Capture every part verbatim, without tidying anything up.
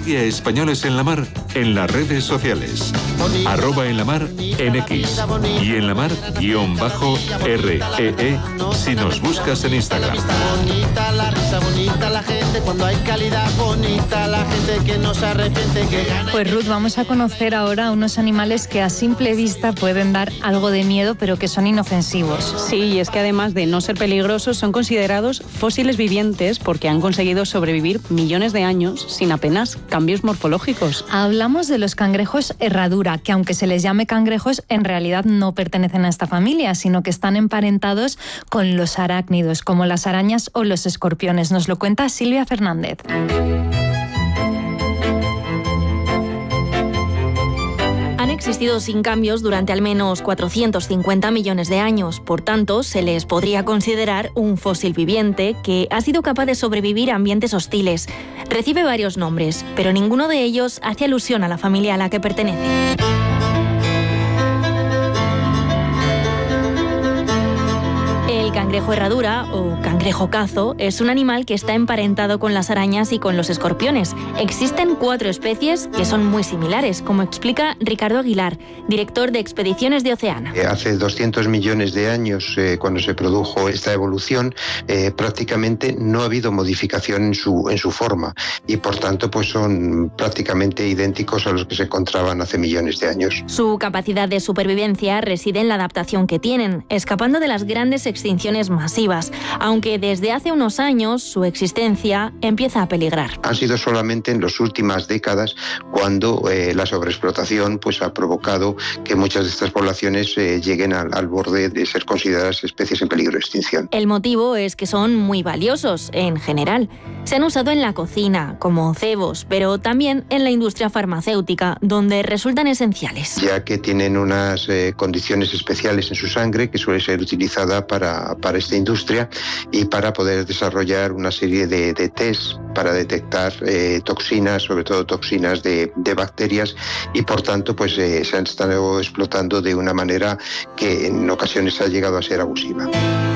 Sigue a Españoles en la Mar en las redes sociales. Arroba en la mar en X y en la mar guión bajo R E E si nos buscas en Instagram. Bonita la risa, bonita la gente, cuando hay calidad bonita la gente que no se arrepiente, que gana. Pues Ruth, vamos a conocer ahora unos animales que a simple vista pueden dar algo de miedo, pero que son inofensivos. Sí, y es que además de no ser peligrosos, son considerados fósiles vivientes porque han conseguido sobrevivir millones de años sin apenas cambios morfológicos. Hablamos de los cangrejos herradura, que aunque se les llame cangrejos, en realidad no pertenecen a esta familia, sino que están emparentados con los arácnidos, como las arañas o los escorpiones. Nos lo cuenta Silvia Fernández. Han existido sin cambios durante al menos cuatrocientos cincuenta millones de años. Por tanto, se les podría considerar un fósil viviente que ha sido capaz de sobrevivir a ambientes hostiles. Recibe varios nombres, pero ninguno de ellos hace alusión a la familia a la que pertenece. El cangrejo herradura o cangrejo cazo es un animal que está emparentado con las arañas y con los escorpiones. Existen cuatro especies que son muy similares, como explica Ricardo Aguilar, director de Expediciones de Oceana. Hace doscientos millones de años, eh, cuando se produjo esta evolución, eh, prácticamente no ha habido modificación en su, en su forma y por tanto pues son prácticamente idénticos a los que se encontraban hace millones de años. Su capacidad de supervivencia reside en la adaptación que tienen, escapando de las grandes extinciones masivas, aunque desde hace unos años su existencia empieza a peligrar. Han sido solamente en las últimas décadas cuando eh, la sobreexplotación pues, ha provocado que muchas de estas poblaciones eh, lleguen al, al borde de ser consideradas especies en peligro de extinción. El motivo es que son muy valiosos en general. Se han usado en la cocina como cebos, pero también en la industria farmacéutica, donde resultan esenciales. Ya que tienen unas eh, condiciones especiales en su sangre que suele ser utilizada para, para esta industria y para poder desarrollar una serie de, de test para detectar eh, toxinas, sobre todo toxinas de, de bacterias, y por tanto pues eh, se han estado explotando de una manera que en ocasiones ha llegado a ser abusiva.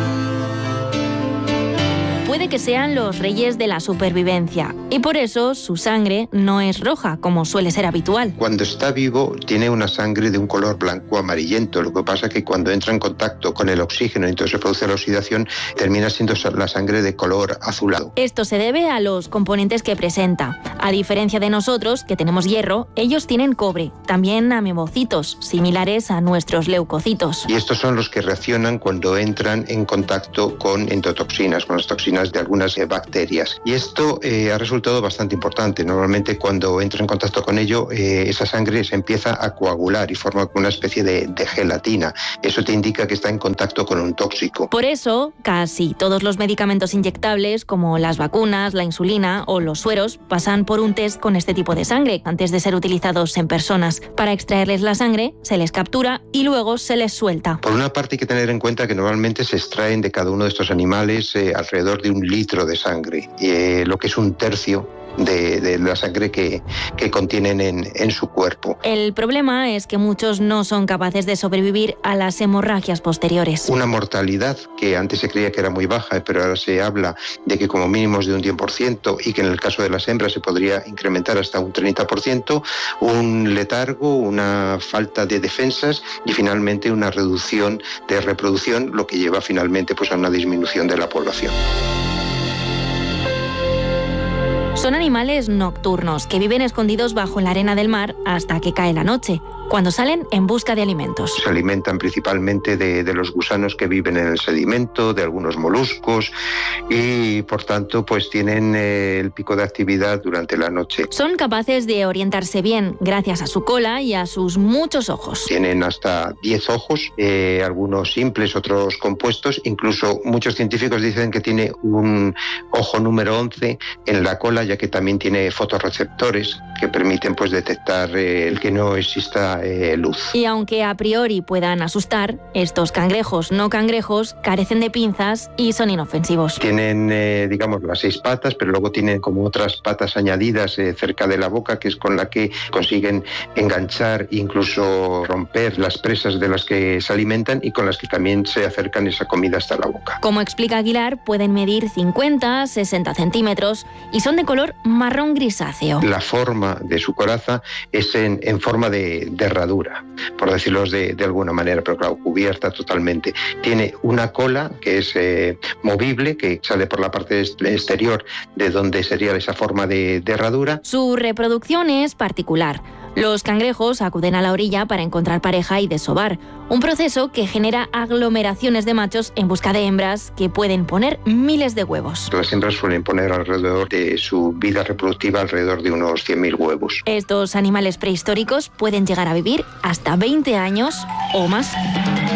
Puede que sean los reyes de la supervivencia y por eso su sangre no es roja, como suele ser habitual. Cuando está vivo tiene una sangre de un color blanco amarillento, lo que pasa es que cuando entra en contacto con el oxígeno y entonces se produce la oxidación, termina siendo la sangre de color azulado. Esto se debe a los componentes que presenta. A diferencia de nosotros, que tenemos hierro, ellos tienen cobre, también amebocitos, similares a nuestros leucocitos. Y estos son los que reaccionan cuando entran en contacto con endotoxinas, con las toxinas de algunas eh, bacterias. Y esto eh, ha resultado bastante importante. Normalmente cuando entra en contacto con ello, eh, esa sangre se empieza a coagular y forma una especie de, de gelatina. Eso te indica que está en contacto con un tóxico. Por eso, casi todos los medicamentos inyectables, como las vacunas, la insulina o los sueros, pasan por un test con este tipo de sangre antes de ser utilizados en personas. Para extraerles la sangre, se les captura y luego se les suelta. Por una parte hay que tener en cuenta que normalmente se extraen de cada uno de estos animales eh, alrededor de un litro de sangre, eh, lo que es un tercio de, de la sangre que, que contienen en, en su cuerpo. El problema es que muchos no son capaces de sobrevivir a las hemorragias posteriores. Una mortalidad que antes se creía que era muy baja, pero ahora se habla de que como mínimo es de un diez por ciento y que en el caso de las hembras se podría incrementar hasta un treinta por ciento, un letargo, una falta de defensas y finalmente una reducción de reproducción, lo que lleva finalmente pues, a una disminución de la población. Son animales nocturnos que viven escondidos bajo la arena del mar hasta que cae la noche, cuando salen en busca de alimentos. Se alimentan principalmente de, de los gusanos que viven en el sedimento, de algunos moluscos y por tanto pues tienen eh, el pico de actividad durante la noche. Son capaces de orientarse bien gracias a su cola y a sus muchos ojos. Tienen hasta diez ojos, eh, algunos simples, otros compuestos. Incluso muchos científicos dicen que tiene un ojo número once en la cola, ya que también tiene fotorreceptores que permiten pues detectar eh, el que no exista da eh, luz. Y aunque a priori puedan asustar, estos cangrejos no cangrejos carecen de pinzas y son inofensivos. Tienen, eh, digamos, las seis patas, pero luego tienen como otras patas añadidas eh, cerca de la boca, que es con la que consiguen enganchar, incluso romper las presas de las que se alimentan y con las que también se acercan esa comida hasta la boca. Como explica Aguilar, pueden medir cincuenta, sesenta centímetros y son de color marrón grisáceo. La forma de su coraza es en, en forma de, de herradura, por decirlo de, de alguna manera, pero claro, cubierta totalmente. Tiene una cola que es eh, movible, que sale por la parte exterior de donde sería esa forma de, de herradura. Su reproducción es particular. Los cangrejos acuden a la orilla para encontrar pareja y desovar, un proceso que genera aglomeraciones de machos en busca de hembras que pueden poner miles de huevos. Las hembras suelen poner alrededor de su vida reproductiva alrededor de unos cien mil huevos. Estos animales prehistóricos pueden llegar a vivir hasta veinte años o más.